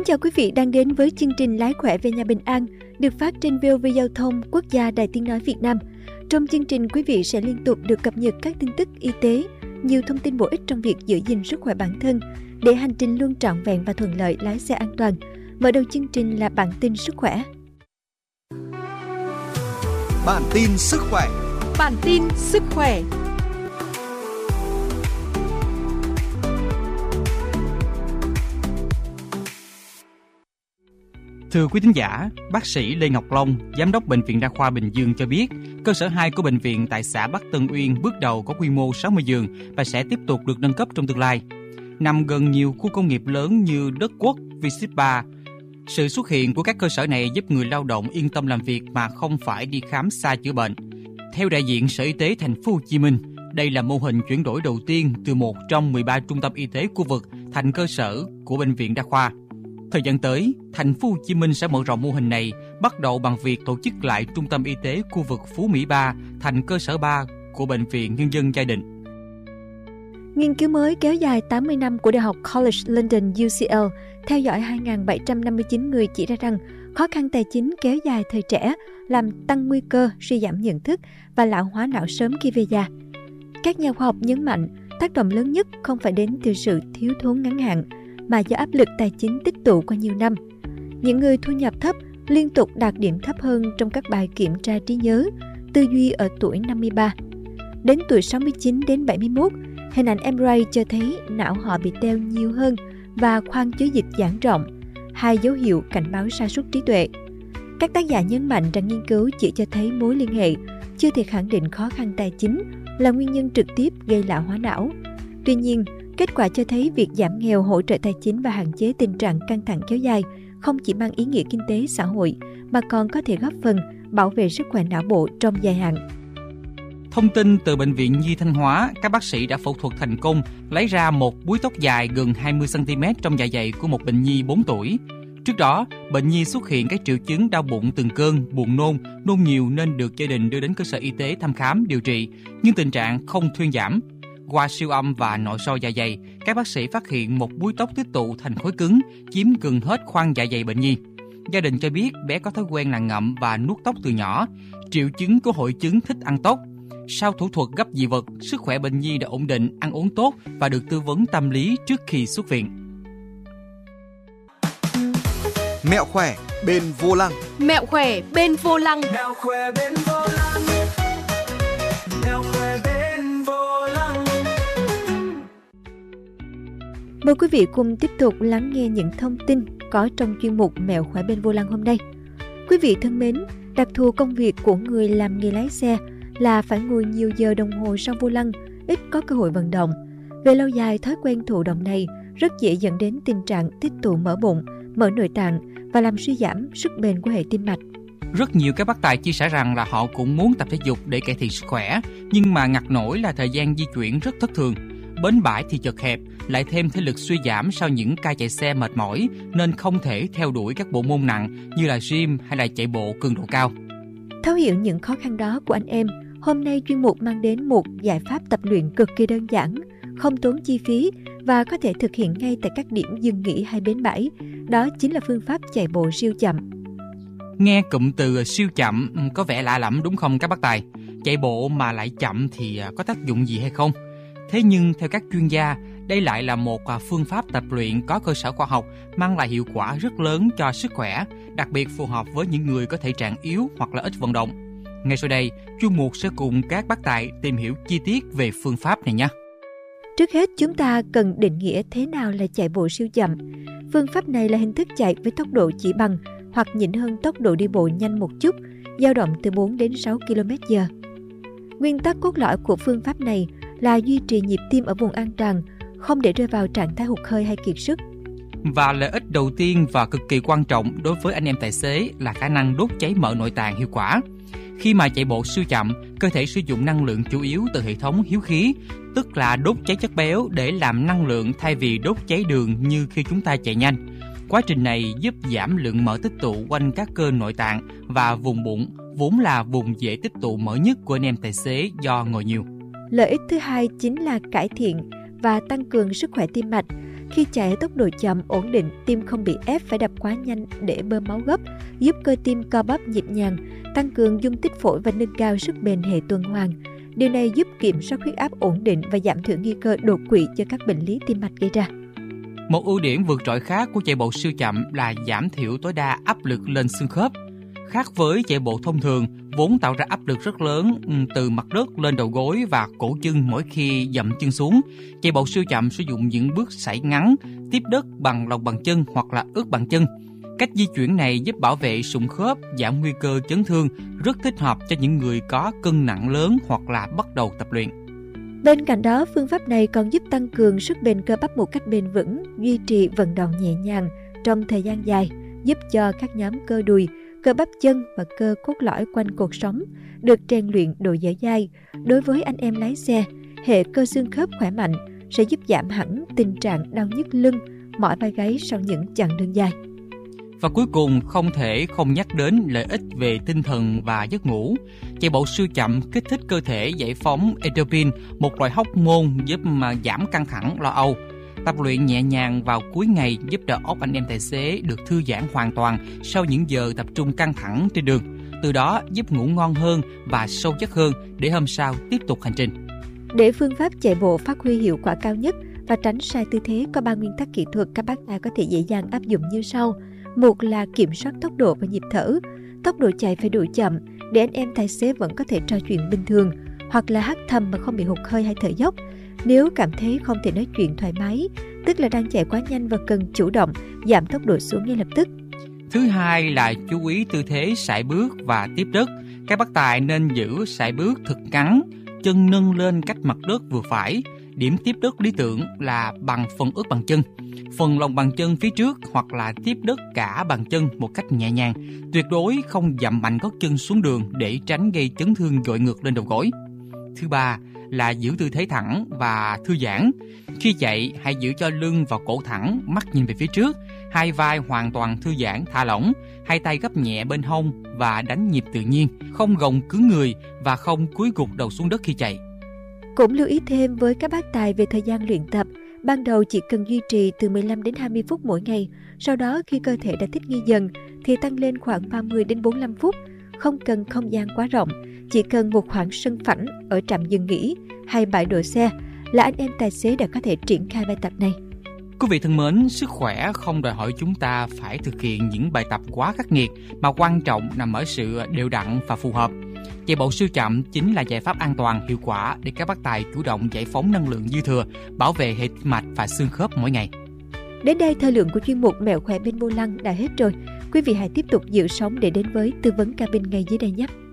chào quý vị đang đến với chương trình Lái khỏe về nhà bình an được phát trên VOV Giao thông Quốc gia Đài Tiếng nói Việt Nam. Trong chương trình, quý vị sẽ liên tục được cập nhật các tin tức y tế, nhiều thông tin bổ ích trong việc giữ gìn sức khỏe bản thân để hành trình luôn trọn vẹn và thuận lợi lái xe an toàn. Mở đầu chương trình là bản tin sức khỏe. Bản tin sức khỏe. Bản tin sức khỏe. Thưa quý thính giả, bác sĩ Lê Ngọc Long, Giám đốc Bệnh viện Đa khoa Bình Dương cho biết, cơ sở 2 của bệnh viện tại xã Bắc Tân Uyên bước đầu có quy mô 60 giường và sẽ tiếp tục được nâng cấp trong tương lai. Nằm gần nhiều khu công nghiệp lớn như Đất Quốc, V-Ship3, sự xuất hiện của các cơ sở này giúp người lao động yên tâm làm việc mà không phải đi khám xa chữa bệnh. Theo đại diện Sở Y tế Thành phố Hồ Chí Minh, đây là mô hình chuyển đổi đầu tiên từ một trong 13 trung tâm y tế khu vực thành cơ sở của bệnh viện đa khoa. Thời gian tới, Thành phố Hồ Chí Minh sẽ mở rộng mô hình này, bắt đầu bằng việc tổ chức lại trung tâm y tế khu vực Phú Mỹ 3 thành cơ sở 3 của Bệnh viện Nhân dân Gia Định. Nghiên cứu mới kéo dài 80 năm của Đại học College London UCL theo dõi 2.759 người chỉ ra rằng khó khăn tài chính kéo dài thời trẻ làm tăng nguy cơ suy giảm nhận thức và lão hóa não sớm khi về già. Các nhà khoa học nhấn mạnh tác động lớn nhất không phải đến từ sự thiếu thốn ngắn hạn mà do áp lực tài chính tích tụ qua nhiều năm. Những người thu nhập thấp liên tục đạt điểm thấp hơn trong các bài kiểm tra trí nhớ, tư duy ở tuổi 53. Đến tuổi 69 đến 71, hình ảnh MRI cho thấy não họ bị teo nhiều hơn và khoang chứa dịch giãn rộng, hai dấu hiệu cảnh báo sa sút trí tuệ. Các tác giả nhấn mạnh rằng nghiên cứu chỉ cho thấy mối liên hệ, chưa thể khẳng định khó khăn tài chính là nguyên nhân trực tiếp gây lão hóa não. Tuy nhiên, kết quả cho thấy việc giảm nghèo, hỗ trợ tài chính và hạn chế tình trạng căng thẳng kéo dài không chỉ mang ý nghĩa kinh tế xã hội mà còn có thể góp phần bảo vệ sức khỏe não bộ trong dài hạn. Thông tin từ Bệnh viện Nhi Thanh Hóa, các bác sĩ đã phẫu thuật thành công lấy ra một búi tóc dài gần 20cm trong dạ dày của một bệnh nhi 4 tuổi. Trước đó, bệnh nhi xuất hiện các triệu chứng đau bụng từng cơn, buồn nôn nhiều nên được gia đình đưa đến cơ sở y tế thăm khám, điều trị, nhưng tình trạng không thuyên giảm. Qua siêu âm và nội soi dạ dày, các bác sĩ phát hiện một búi tóc tích tụ thành khối cứng, chiếm gần hết khoang dạ dày bệnh nhi. Gia đình cho biết bé có thói quen là ngậm và nuốt tóc từ nhỏ, triệu chứng của hội chứng thích ăn tóc. Sau thủ thuật gấp dị vật, sức khỏe bệnh nhi đã ổn định, ăn uống tốt và được tư vấn tâm lý trước khi xuất viện. Mẹo khỏe bên vô lăng. Mẹo khỏe bên vô lăng. Mẹo khỏe bên vô lăng. Mẹo khỏe bên vô lăng. Mời quý vị cùng tiếp tục lắng nghe những thông tin có trong chuyên mục Mẹo khỏe bên vô lăng hôm nay. Quý vị thân mến, đặc thù công việc của người làm nghề lái xe là phải ngồi nhiều giờ đồng hồ sau vô lăng, ít có cơ hội vận động. Về lâu dài, thói quen thụ động này rất dễ dẫn đến tình trạng tích tụ mỡ bụng, mỡ nội tạng và làm suy giảm sức bền của hệ tim mạch. Rất nhiều các bác tài chia sẻ rằng là họ cũng muốn tập thể dục để cải thiện sức khỏe, nhưng mà ngặt nổi là thời gian di chuyển rất thất thường. Bến bãi thì chật hẹp, lại thêm thể lực suy giảm sau những ca chạy xe mệt mỏi nên không thể theo đuổi các bộ môn nặng như là gym hay là chạy bộ cường độ cao. Thấu hiểu những khó khăn đó của anh em, hôm nay chuyên mục mang đến một giải pháp tập luyện cực kỳ đơn giản, không tốn chi phí và có thể thực hiện ngay tại các điểm dừng nghỉ hay bến bãi. Đó chính là phương pháp chạy bộ siêu chậm. Nghe cụm từ siêu chậm có vẻ lạ lẫm đúng không các bác tài? Chạy bộ mà lại chậm thì có tác dụng gì hay không? Thế nhưng theo các chuyên gia, đây lại là một phương pháp tập luyện có cơ sở khoa học, mang lại hiệu quả rất lớn cho sức khỏe, đặc biệt phù hợp với những người có thể trạng yếu hoặc là ít vận động. Ngay sau đây, chuyên mục sẽ cùng các bác tài tìm hiểu chi tiết về phương pháp này nhé. Trước hết, chúng ta cần định nghĩa thế nào là chạy bộ siêu chậm. Phương pháp này là hình thức chạy với tốc độ chỉ bằng hoặc nhỉnh hơn tốc độ đi bộ nhanh một chút, dao động từ 4 đến 6 km/h. Nguyên tắc cốt lõi của phương pháp này là duy trì nhịp tim ở vùng an toàn, không để rơi vào trạng thái hụt hơi hay kiệt sức. Và lợi ích đầu tiên và cực kỳ quan trọng đối với anh em tài xế là khả năng đốt cháy mỡ nội tạng hiệu quả. Khi mà chạy bộ siêu chậm, cơ thể sử dụng năng lượng chủ yếu từ hệ thống hiếu khí, tức là đốt cháy chất béo để làm năng lượng thay vì đốt cháy đường như khi chúng ta chạy nhanh. Quá trình này giúp giảm lượng mỡ tích tụ quanh các cơ nội tạng và vùng bụng, vốn là vùng dễ tích tụ mỡ nhất của anh em tài xế do ngồi nhiều. Lợi ích thứ hai chính là cải thiện và tăng cường sức khỏe tim mạch. Khi chạy ở tốc độ chậm, ổn định, tim không bị ép phải đập quá nhanh để bơm máu gấp, giúp cơ tim co bắp nhịp nhàng, tăng cường dung tích phổi và nâng cao sức bền hệ tuần hoàn. Điều này giúp kiểm soát huyết áp ổn định và giảm thiểu nguy cơ đột quỵ do các bệnh lý tim mạch gây ra. Một ưu điểm vượt trội khác của chạy bộ siêu chậm là giảm thiểu tối đa áp lực lên xương khớp. Khác với chạy bộ thông thường, vốn tạo ra áp lực rất lớn từ mặt đất lên đầu gối và cổ chân mỗi khi dậm chân xuống, chạy bộ siêu chậm sử dụng những bước sải ngắn, tiếp đất bằng lòng bàn chân hoặc là ướt bàn chân. Cách di chuyển này giúp bảo vệ sụn khớp, giảm nguy cơ chấn thương, rất thích hợp cho những người có cân nặng lớn hoặc là bắt đầu tập luyện. Bên cạnh đó, phương pháp này còn giúp tăng cường sức bền cơ bắp một cách bền vững, duy trì vận động nhẹ nhàng trong thời gian dài, giúp cho các nhóm cơ đùi, cơ bắp chân và cơ cốt lõi quanh cột sống được rèn luyện độ dẻo dai. Đối với anh em lái xe, hệ cơ xương khớp khỏe mạnh sẽ giúp giảm hẳn tình trạng đau nhức lưng, mỏi vai gáy sau những chặng đường dài. Và cuối cùng, không thể không nhắc đến lợi ích về tinh thần và giấc ngủ. Chạy bộ siêu chậm kích thích cơ thể giải phóng endorphin, một loại hormone giúp giảm căng thẳng, lo âu. Tập luyện nhẹ nhàng vào cuối ngày giúp đầu óc anh em tài xế được thư giãn hoàn toàn sau những giờ tập trung căng thẳng trên đường. Từ đó giúp ngủ ngon hơn và sâu giấc hơn để hôm sau tiếp tục hành trình. Để phương pháp chạy bộ phát huy hiệu quả cao nhất và tránh sai tư thế, có 3 nguyên tắc kỹ thuật các bác tài có thể dễ dàng áp dụng như sau. Một là kiểm soát tốc độ và nhịp thở. Tốc độ chạy phải đủ chậm để anh em tài xế vẫn có thể trò chuyện bình thường, hoặc là hắt thầm mà không bị hụt hơi hay thở dốc. Nếu cảm thấy không thể nói chuyện thoải mái, tức là đang chạy quá nhanh và cần chủ động giảm tốc độ xuống ngay lập tức. Thứ hai là chú ý tư thế sải bước và tiếp đất. Các bác tài nên giữ sải bước thật ngắn, chân nâng lên cách mặt đất vừa phải. Điểm tiếp đất lý tưởng là bằng phần ướt bàn chân, phần lòng bàn chân phía trước, hoặc là tiếp đất cả bàn chân một cách nhẹ nhàng. Tuyệt đối không dậm mạnh gót chân xuống đường để tránh gây chấn thương dội ngược lên đầu gối. Thứ ba là giữ tư thế thẳng và thư giãn. Khi chạy, hãy giữ cho lưng và cổ thẳng, mắt nhìn về phía trước, hai vai hoàn toàn thư giãn thả lỏng, hai tay gấp nhẹ bên hông và đánh nhịp tự nhiên, không gồng cứng người và không cúi gục đầu xuống đất khi chạy. Cũng lưu ý thêm với các bác tài về thời gian luyện tập. Ban đầu chỉ cần duy trì từ 15 đến 20 phút mỗi ngày. Sau đó khi cơ thể đã thích nghi dần thì tăng lên khoảng 30 đến 45 phút. Không cần không gian quá rộng, chỉ cần một khoảng sân phẳng ở trạm dừng nghỉ hay bãi đỗ xe là anh em tài xế đã có thể triển khai bài tập này. Quý vị thân mến, sức khỏe không đòi hỏi chúng ta phải thực hiện những bài tập quá khắc nghiệt, mà quan trọng nằm ở sự đều đặn và phù hợp. Chạy bộ siêu chậm chính là giải pháp an toàn, hiệu quả để các bác tài chủ động giải phóng năng lượng dư thừa, bảo vệ hệ tim mạch và xương khớp mỗi ngày. Đến đây, thời lượng của chuyên mục Mẹo khỏe bên vô lăng đã hết rồi. Quý vị hãy tiếp tục giữ sóng để đến với tư vấn cabin ngay dưới đây nhé.